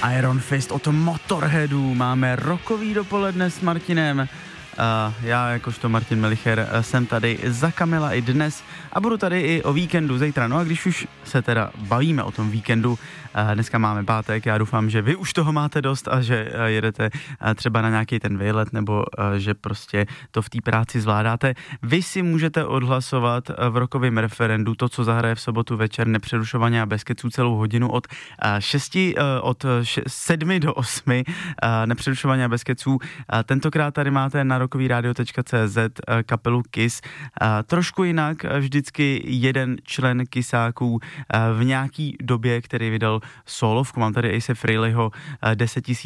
Iron Fist od Motorheadů. Máme rockový dopoledne s Martinem. Já, jakožto Martin Melicher, jsem tady za Kamila i dnes a budu tady i o víkendu zítra. No a když už se teda bavíme o tom víkendu, dneska máme pátek, já doufám, že vy už toho máte dost a že jedete třeba na nějaký ten výlet nebo že prostě to v té práci zvládáte. Vy si můžete odhlasovat v rockovém referendu to, co zahraje v sobotu večer nepřerušovaně a bez keců celou hodinu od 7 do 8 nepřerušovaně a bez keců. Tentokrát tady máte na rockovyradio.cz kapelu Kiss. Trošku jinak, vždycky jeden člen Kissáků v nějaký době, který vydal solovku. Mám tady Ace Frehleyho 10 000